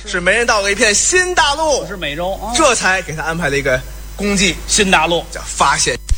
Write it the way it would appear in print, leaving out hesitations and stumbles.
是没人到了一片新大陆， 是美洲啊， 这才给他安排了一个功绩， 新大陆叫发现